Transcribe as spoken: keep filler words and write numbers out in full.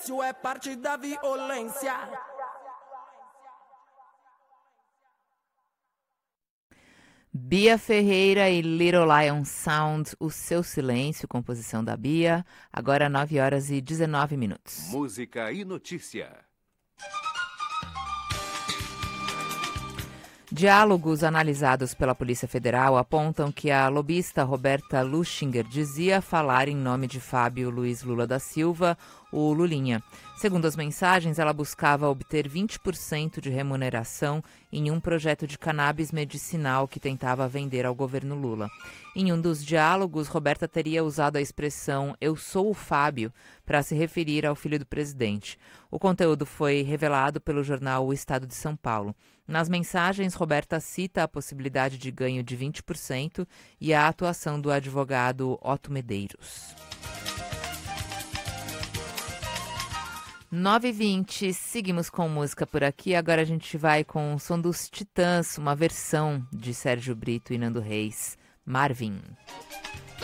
Isso é parte da violência. Bia Ferreira e Little Lion Sound, O Seu Silêncio, composição da Bia. Agora nove horas e dezenove minutos. Música e notícia. Diálogos analisados pela Polícia Federal apontam que a lobista Roberta Luchinger dizia falar em nome de Fábio Luiz Lula da Silva, o Lulinha. Segundo as mensagens, ela buscava obter vinte por cento de remuneração em um projeto de cannabis medicinal que tentava vender ao governo Lula. Em um dos diálogos, Roberta teria usado a expressão "eu sou o Fábio" para se referir ao filho do presidente. O conteúdo foi revelado pelo jornal O Estado de São Paulo. Nas mensagens, Roberta cita a possibilidade de ganho de vinte por cento e a atuação do advogado Otto Medeiros. nove e vinte, seguimos com música por aqui. Agora a gente vai com o som dos Titãs, uma versão de Sérgio Brito e Nando Reis, Marvin.